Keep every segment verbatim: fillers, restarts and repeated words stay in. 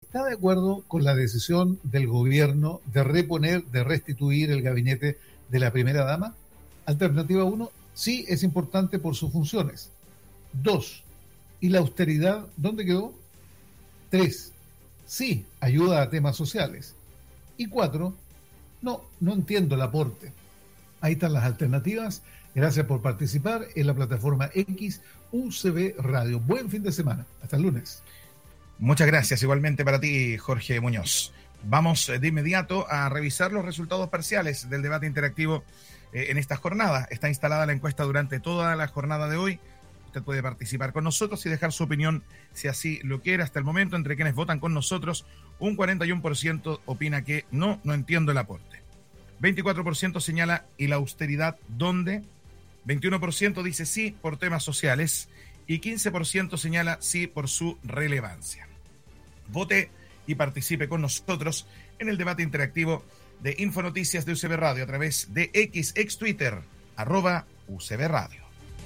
está de acuerdo con la decisión del gobierno de reponer, de restituir el gabinete de la primera dama? Alternativa uno, sí, es importante por sus funciones. Dos, ¿y la austeridad dónde quedó? Tres, sí, ayuda a temas sociales. Y cuatro, no, no entiendo el aporte. Ahí están las alternativas. Gracias por participar en la plataforma X U C B Radio. Buen fin de semana. Hasta el lunes. Muchas gracias. Igualmente para ti, Jorge Muñoz. Vamos de inmediato a revisar los resultados parciales del debate interactivo eh, en esta jornada. Está instalada la encuesta durante toda la jornada de hoy. Usted puede participar con nosotros y dejar su opinión si así lo quiere. Hasta el momento, entre quienes votan con nosotros, un cuarenta y uno por ciento opina que no, no entiendo el aporte. veinticuatro por ciento señala, ¿y la austeridad dónde? veintiuno por ciento dice sí por temas sociales y quince por ciento señala sí por su relevancia. Vote y participe con nosotros en el debate interactivo de Infonoticias de U C B Radio a través de X, ex Twitter, arroba U C B Radio.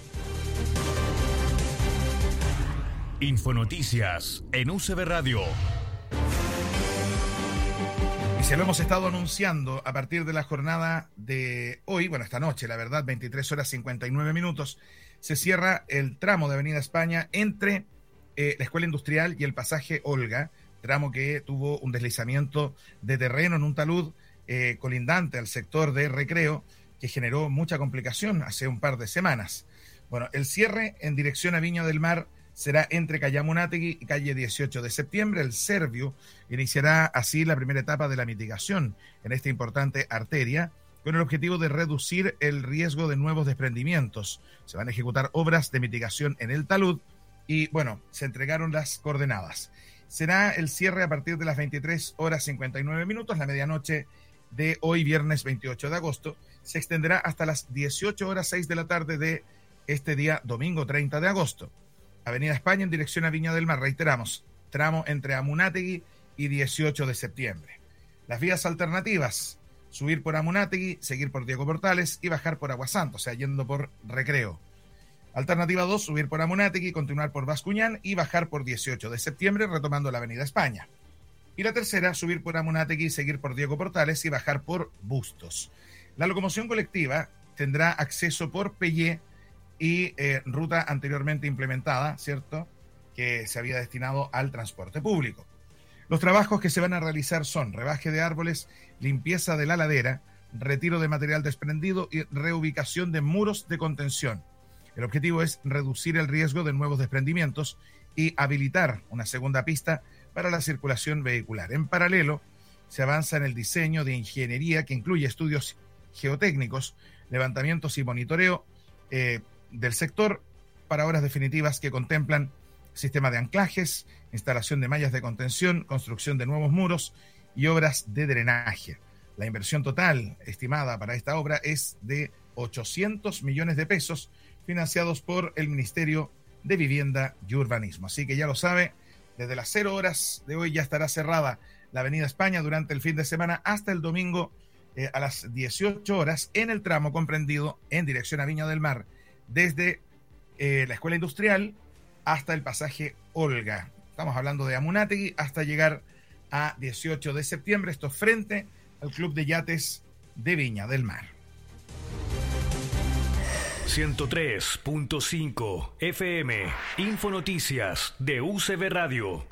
Infonoticias en U C B Radio. Y se lo hemos estado anunciando a partir de la jornada de hoy, bueno, esta noche, la verdad, veintitrés horas cincuenta y nueve minutos, se cierra el tramo de Avenida España entre eh, la Escuela Industrial y el pasaje Olga, tramo que tuvo un deslizamiento de terreno en un talud eh, colindante al sector de Recreo, que generó mucha complicación hace un par de semanas. Bueno, el cierre en dirección a Viña del Mar será entre calle Amunátegui y calle dieciocho de septiembre. El Servio iniciará así la primera etapa de la mitigación en esta importante arteria, con el objetivo de reducir el riesgo de nuevos desprendimientos. Se van a ejecutar obras de mitigación en el talud y, bueno, se entregaron las coordenadas. Será el cierre a partir de las veintitrés horas cincuenta y nueve minutos, la medianoche de hoy, viernes veintiocho de agosto. Se extenderá hasta las dieciocho horas seis de la tarde de este día, domingo treinta de agosto. Avenida España en dirección a Viña del Mar, reiteramos, tramo entre Amunátegui y dieciocho de septiembre. Las vías alternativas, subir por Amunátegui, seguir por Diego Portales y bajar por Aguasanta, o sea, yendo por Recreo. Alternativa dos, subir por Amunátegui, continuar por Bascuñán y bajar por dieciocho de septiembre, retomando la Avenida España. Y la tercera, subir por Amunátegui, seguir por Diego Portales y bajar por Bustos. La locomoción colectiva tendrá acceso por Pellé y eh, ruta anteriormente implementada, ¿cierto?, que se había destinado al transporte público. Los trabajos que se van a realizar son rebaje de árboles, limpieza de la ladera, retiro de material desprendido y reubicación de muros de contención. El objetivo es reducir el riesgo de nuevos desprendimientos y habilitar una segunda pista para la circulación vehicular. En paralelo, se avanza en el diseño de ingeniería que incluye estudios geotécnicos, levantamientos y monitoreo eh, del sector para obras definitivas que contemplan sistema de anclajes, instalación de mallas de contención, construcción de nuevos muros y obras de drenaje. La inversión total estimada para esta obra es de ochocientos millones de pesos, financiados por el Ministerio de Vivienda y Urbanismo. Así que ya lo sabe, desde las cero horas de hoy ya estará cerrada la Avenida España durante el fin de semana hasta el domingo eh, a las dieciocho horas en el tramo comprendido en dirección a Viña del Mar, desde eh, la Escuela Industrial hasta el pasaje Olga. Estamos hablando de Amunátegui hasta llegar a dieciocho de septiembre, esto frente al Club de Yates de Viña del Mar. ciento tres punto cinco F M, Infonoticias de U C B Radio.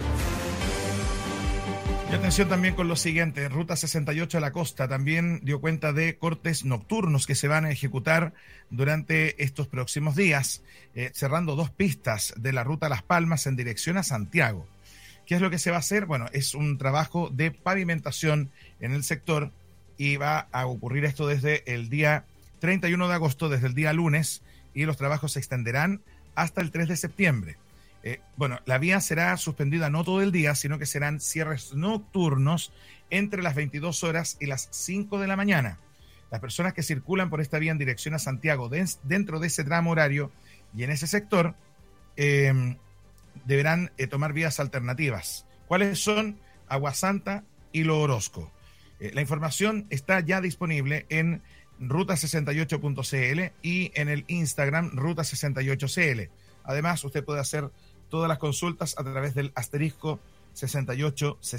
Y atención también con lo siguiente, Ruta sesenta y ocho a la costa también dio cuenta de cortes nocturnos que se van a ejecutar durante estos próximos días, eh, cerrando dos pistas de la ruta Las Palmas en dirección a Santiago. ¿Qué es lo que se va a hacer? Bueno, es un trabajo de pavimentación en el sector y va a ocurrir esto desde el día treinta y uno de agosto, desde el día lunes, y los trabajos se extenderán hasta el tres de septiembre. Eh, bueno, la vía será suspendida no todo el día, sino que serán cierres nocturnos entre las veintidós horas y las cinco de la mañana. Las personas que circulan por esta vía en dirección a Santiago de, dentro de ese tramo horario y en ese sector eh, deberán eh, tomar vías alternativas. ¿Cuáles son? Aguasanta y Lo Orozco. Eh, la información está ya disponible en ruta sesenta y ocho punto c l y en el Instagram ruta sesenta y ocho c l. Además, usted puede hacer todas las consultas a través del asterisco sesenta y ocho